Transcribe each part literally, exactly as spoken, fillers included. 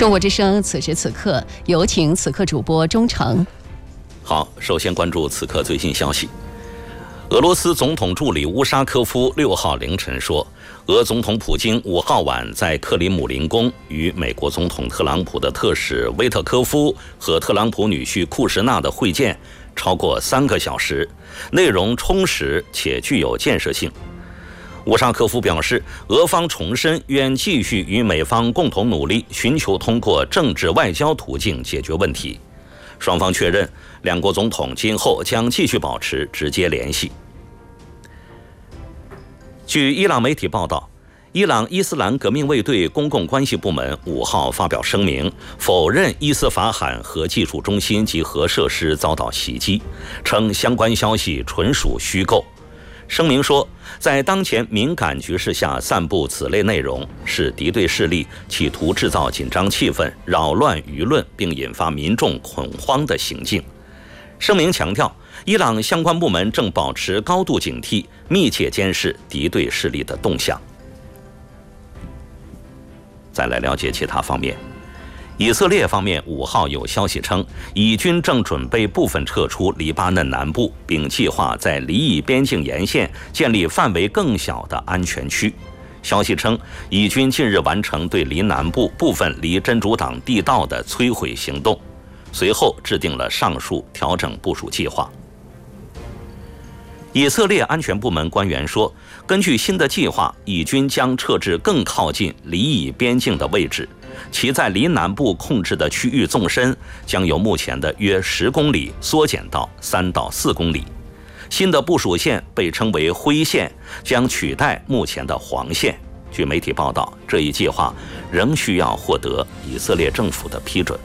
中国之声此时此刻，有请此刻主播钟诚。 好，首先关注此刻最新消息。俄罗斯总统助理乌沙科夫六号凌晨说，俄总统普京五号晚在克里姆林宫与美国总统特朗普的特使威特科夫和特朗普女婿库什纳的会见超过三个小时，内容充实且具有建设性。乌沙科夫表示，俄方重申愿继续与美方共同努力，寻求通过政治外交途径解决问题。双方确认，两国总统今后将继续保持直接联系。据伊朗媒体报道，伊朗伊斯兰革命卫队公共关系部门五号发表声明，否认伊斯法罕核技术中心及核设施遭到袭击，称相关消息纯属虚构。声明说，在当前敏感局势下散布此类内容，是敌对势力企图制造紧张气氛、扰乱舆论并引发民众恐慌的行径。声明强调，伊朗相关部门正保持高度警惕，密切监视敌对势力的动向。再来了解其他方面。以色列方面五号有消息称，以军正准备部分撤出黎巴嫩南部，并计划在黎以边境沿线建立范围更小的安全区。消息称，以军近日完成对黎南部部分黎真主党地道的摧毁行动，随后制定了上述调整部署计划。以色列安全部门官员说，根据新的计划，以军将撤至更靠近黎以边境的位置，其在黎南部控制的区域纵深将由目前的约十公里缩减到三到四公里。新的部署线被称为灰线，将取代目前的黄线。据媒体报道，这一计划仍需要获得以色列政府的批准。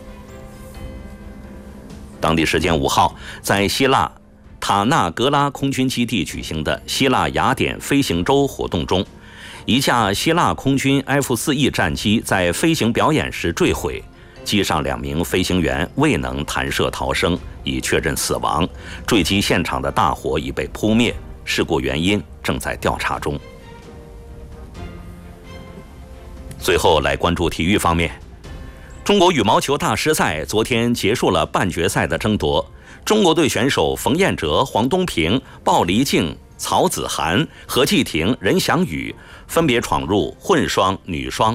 当地时间五号，在希腊塔纳格拉空军基地举行的希腊雅典飞行周活动中，一架希腊空军 F 四 E 战机在飞行表演时坠毁，机上两名飞行员未能弹射逃生，已确认死亡。坠机现场的大火已被扑灭，事故原因正在调查中。最后来关注体育方面，中国羽毛球大师赛昨天结束了半决赛的争夺。中国队选手冯彦哲、黄东萍、鲍黎静、曹子涵、何继婷、任翔宇分别闯入混双、女双、